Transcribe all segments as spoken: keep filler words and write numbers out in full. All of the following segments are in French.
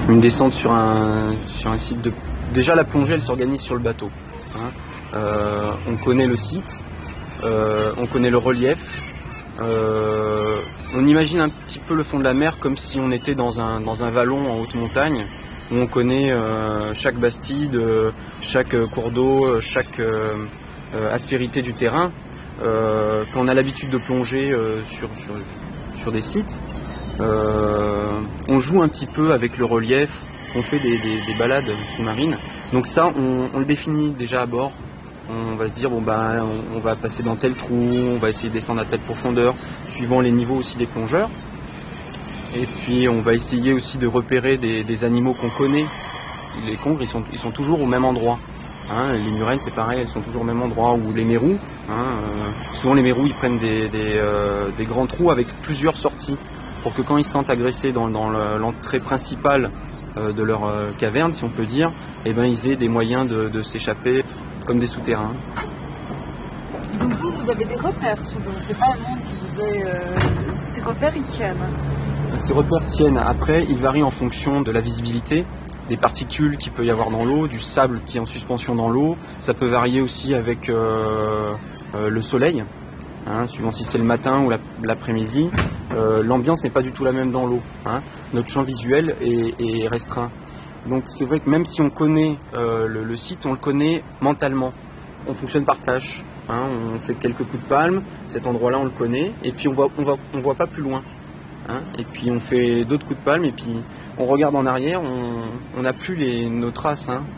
une descente sur un, sur un site de... Déjà la plongée elle s'organise sur le bateau. Hein. Euh, on connaît le site, euh, on connaît le relief, euh, on imagine un petit peu le fond de la mer comme si on était dans un, dans un vallon en haute montagne, où on connaît euh, chaque bastide, euh, chaque cours d'eau, chaque euh, euh, aspérité du terrain. Euh, quand on a l'habitude de plonger euh, sur, sur, sur des sites, euh, on joue un petit peu avec le relief, on fait des, des, des balades sous-marines. Donc ça, on, on le définit déjà à bord. On va se dire, bon bah, on, on va passer dans tel trou, on va essayer de descendre à telle profondeur, suivant les niveaux aussi des plongeurs. Et puis on va essayer aussi de repérer des, des animaux qu'on connaît. Les congres, ils sont, ils sont toujours au même endroit. Hein, les murènes, c'est pareil, elles sont toujours au même endroit. Ou les mérous. Hein, euh, souvent les mérous, ils prennent des, des, euh, des grands trous avec plusieurs sorties, pour que quand ils se sentent agressés dans, dans l'entrée principale euh, de leur euh, caverne, si on peut dire, eh ben, ils aient des moyens de, de s'échapper comme des souterrains. Donc vous, vous avez des repères sous l'eau, c'est pas un monde qui vous est... Euh, ces repères, ils tiennent. Ces repères tiennent. Après, ils varient en fonction de la visibilité, des particules qu'il peut y avoir dans l'eau, du sable qui est en suspension dans l'eau. Ça peut varier aussi avec euh, euh, le soleil, hein, suivant si c'est le matin ou l'après-midi. Euh, L'ambiance n'est pas du tout la même dans l'eau. Hein. Notre champ visuel est, est restreint. Donc c'est vrai que même si on connaît euh, le, le site, on le connaît mentalement. On fonctionne par tâches. Hein. On fait quelques coups de palme, cet endroit-là on le connaît, et puis on voit, on voit, on voit pas plus loin. Hein. Et puis on fait d'autres coups de palme, et puis on regarde en arrière, on n'a plus les, nos traces. Hein.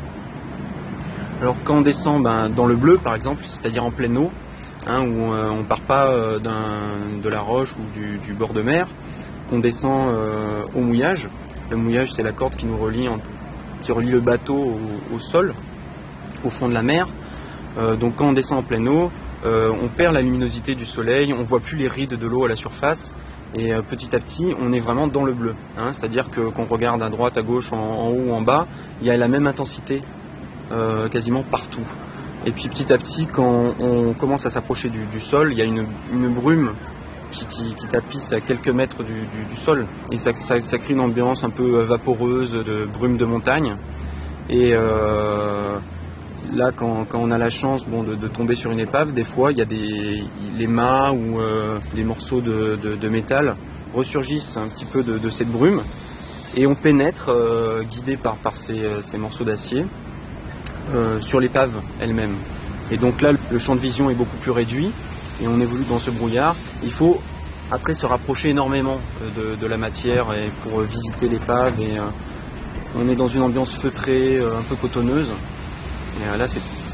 Alors quand on descend ben, dans le bleu par exemple, c'est-à-dire en pleine eau, hein, où euh, on ne part pas euh, de la roche ou du, du bord de mer, qu'on descend euh, au mouillage. Le mouillage, c'est la corde qui nous relie, en, qui relie le bateau au, au sol, au fond de la mer. Euh, donc quand on descend en pleine eau, euh, on perd la luminosité du soleil, on ne voit plus les rides de l'eau à la surface, et euh, petit à petit, on est vraiment dans le bleu. Hein, c'est-à-dire que qu'on regarde à droite, à gauche, en, en haut ou en bas, il y a la même intensité euh, quasiment partout. Et puis petit à petit, quand on commence à s'approcher du, du sol, il y a une, une brume qui, qui, qui tapisse à quelques mètres du, du, du sol. Et ça, ça, ça crée une ambiance un peu vaporeuse de brume de montagne. Et euh, là, quand, quand on a la chance bon, de, de tomber sur une épave, des fois, il y a des, les mâts ou euh, les morceaux de, de, de métal ressurgissent un petit peu de, de cette brume. Et on pénètre, euh, guidé par, par ces, ces morceaux d'acier, euh, sur l'épave elle-même. Et donc là, le champ de vision est beaucoup plus réduit et on évolue dans ce brouillard. Il faut après se rapprocher énormément de, de la matière et pour visiter l'épave. Et euh, on est dans une ambiance feutrée, euh, un peu cotonneuse. Et euh, là,